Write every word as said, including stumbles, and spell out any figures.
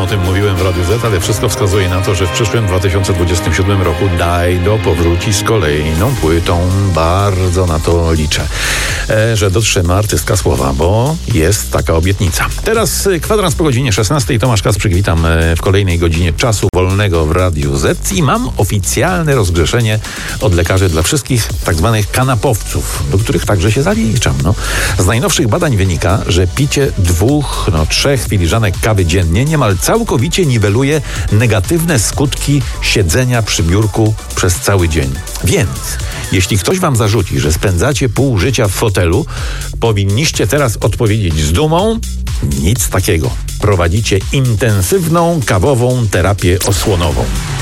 o tym mówiłem w Radiu Z, ale wszystko wskazuje na to, że w przyszłym dwa tysiące dwudziestym siódmym roku Dido powróci z kolejną płytą. Bardzo na to liczę, e, że dotrzyma artystka słowa, bo jest taka obietnica. Teraz kwadrans po godzinie szesnastej. Tomasz Kasprzyk, witam w kolejnej godzinie czasu wolnego w Radiu Z i mam oficjalne rozgrzeszenie od lekarzy dla wszystkich tak zwanych kanapowców, do których także się zaliczam. No. Z najnowszych badań wynika, że picie dwóch, no trzech filiżanek kawy dziennie niemal całkowicie niweluje negatywne skutki siedzenia przy biurku przez cały dzień. Więc jeśli ktoś wam zarzuci, że spędzacie pół życia w fotelu, powinniście teraz odpowiedzieć z dumą: nic takiego. Prowadzicie intensywną kawową terapię osłonową.